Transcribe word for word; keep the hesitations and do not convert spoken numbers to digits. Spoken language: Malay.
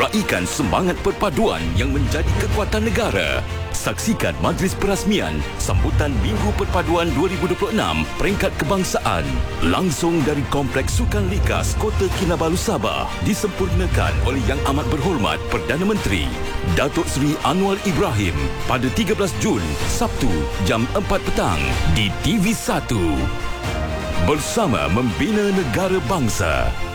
meraikan semangat perpaduan yang menjadi kekuatan negara. Saksikan majlis perasmian sambutan Minggu Perpaduan dua ribu dua puluh enam peringkat kebangsaan langsung dari Kompleks Sukan Likas Kota Kinabalu, Sabah, disempurnakan oleh Yang Amat Berhormat Perdana Menteri Datuk Seri Anwar Ibrahim pada tiga belas Jun, Sabtu, jam empat petang di T V satu. Bersama membina negara bangsa.